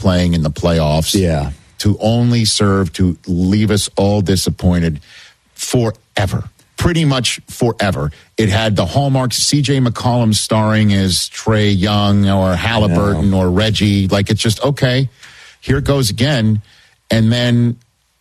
playing in the playoffs. Yeah. To only serve to leave us all disappointed forever. Pretty much forever. It had the hallmarks, C.J. McCollum starring as Trae Young or Halliburton or Reggie. Like, it's just, okay, here it goes again. And then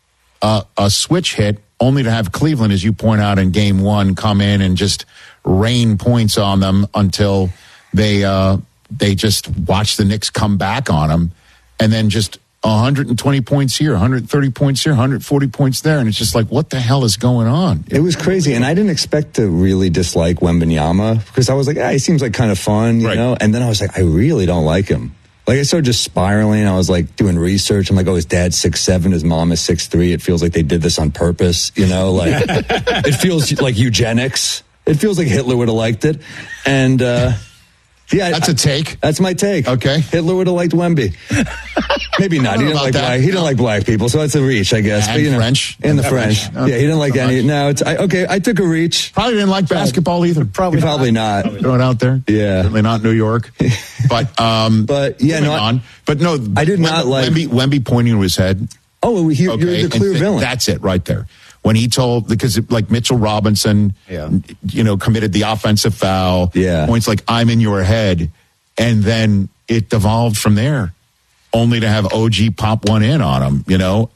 a switch hit, only to have Cleveland, as you point out in game one, come in and just rain points on them until they just watch the Knicks come back on them, and then just 120 points here, 130 points here, 140 points there, and it's just like, what the hell is going on? It was crazy, and I didn't expect to really dislike Wembanyama, because I was like, he seems like kind of fun, you know? And then I was like, I really don't like him. Like, I started just spiraling. I was like doing research. I'm like, his dad's 6'7", his mom is 6'3". It feels like they did this on purpose, you know? Like, it feels like eugenics. It feels like Hitler would have liked it. And, that's a take. That's my take. Okay. Hitler would have liked Wemby. Maybe not. He didn't like black people, so that's a reach, I guess. And French. And the French. Okay. Yeah, he didn't like any. No, I took a reach. Probably didn't like basketball either. Probably not. Throw it out there. Yeah. Certainly not New York. But yeah, no. But no, I did not like Wemby pointing to his head. Oh, you're the clear villain. That's it right there. When he told, because like Mitchell Robinson, committed the offensive foul. Yeah. Points like, I'm in your head. And then it devolved from there, only to have OG pop one in on him, you know?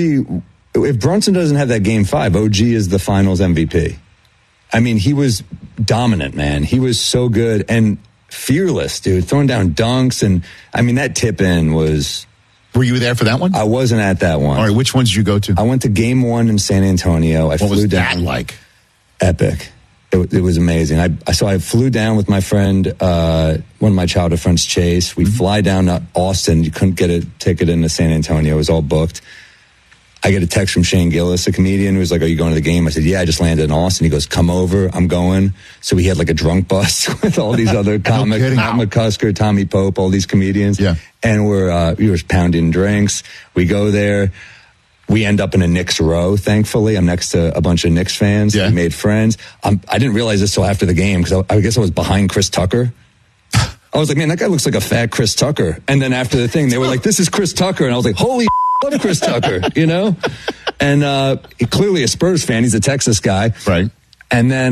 If Brunson doesn't have that game 5, OG is the finals MVP. I mean, he was dominant, man. He was so good and fearless, dude, throwing down dunks. And I mean, that tip in was... Were you there for that one? I wasn't at that one. All right, which ones did you go to? I went to game 1 in San Antonio. What was that like? Epic. It was amazing. So I flew down with my friend, one of my childhood friends, Chase. We fly down to Austin. You couldn't get a ticket into San Antonio. It was all booked. I get a text from Shane Gillis, a comedian, who was like, are you going to the game? I said, yeah, I just landed in Austin. He goes, come over, I'm going. So he had like a drunk bus with all these other comics, Matt McCusker, Tommy Pope, all these comedians. Yeah. And we were pounding drinks. We go there. We end up in a Knicks row, thankfully. I'm next to a bunch of Knicks fans. Yeah. We made friends. I didn't realize this till after the game, because I guess I was behind Chris Tucker. I was like, man, that guy looks like a fat Chris Tucker. And then after the thing, they were like, this is Chris Tucker. And I was like, holy love Chris Tucker, you know? And he's clearly a Spurs fan. He's a Texas guy. Right. And then...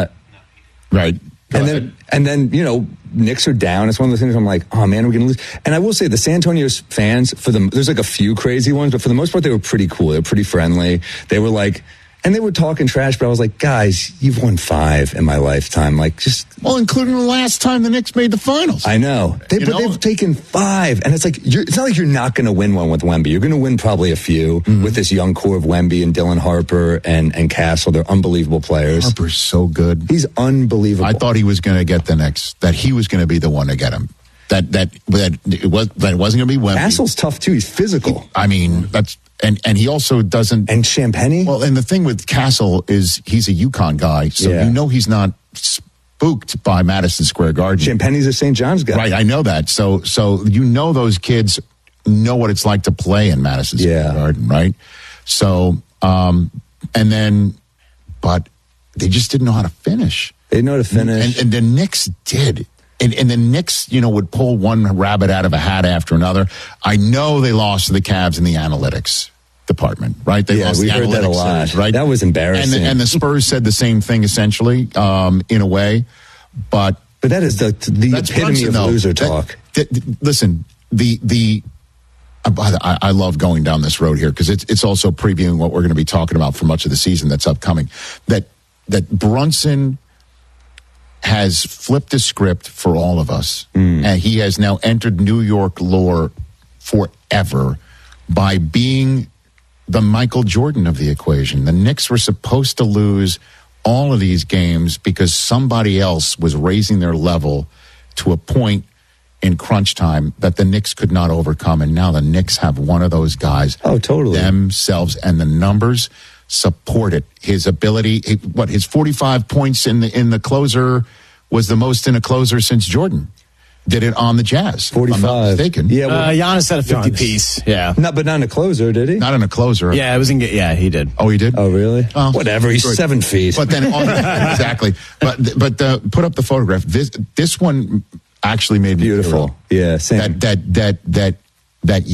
right. And then, you know, Knicks are down. It's one of those things I'm like, oh man, we're going to lose. And I will say the San Antonio fans, there's like a few crazy ones, but for the most part, they were pretty cool. They were pretty friendly. They were like, and they were talking trash, but I was like, guys, you've won 5 in my lifetime. Like, just... Well, including the last time the Knicks made the finals. I know. But they've taken 5. And it's like, it's not like you're not going to win one with Wemby. You're going to win probably a few with this young core of Wemby and Dylan Harper and Castle. They're unbelievable players. Harper's so good. He's unbelievable. I thought he was going to get that he was going to be the one to get him. That it wasn't going to be Wemby. Castle's tough too. He's physical. I mean, that's... And he also doesn't... And Champagny? Well, and the thing with Castle is he's a UConn guy, so you know he's not spooked by Madison Square Garden. Champagny's a St. John's guy. Right, I know that. So you know those kids know what it's like to play in Madison Square Garden, right? So, but they just didn't know how to finish. They know how to finish. And the Knicks did. And the Knicks, you know, would pull one rabbit out of a hat after another. I know they lost to the Cavs in the analytics department, right? They lost we the heard that a lot. Series, right? That was embarrassing. And the Spurs said the same thing, essentially, in a way. But that is the epitome of loser talk. Listen, I love going down this road here because it's also previewing what we're going to be talking about for much of the season that's upcoming. That Brunson has flipped the script for all of us, and he has now entered New York lore forever by being the Michael Jordan of the equation. The Knicks were supposed to lose all of these games because somebody else was raising their level to a point in crunch time that the Knicks could not overcome, and now the Knicks have one of those guys. Oh, totally. Themselves, and the numbers support it. His ability, his 45 points in the closer was the most in a closer since Jordan did it on the Jazz. 45. If I'm not mistaken. Yeah, Giannis had a 50-piece. Yeah. But not in a closer, did he? Not in a closer. Yeah, it was he did. Oh, he did? Oh, really? Oh, whatever. He's 7 feet. But then, exactly. But put up the photograph. This one actually made me beautiful. Yeah, same. That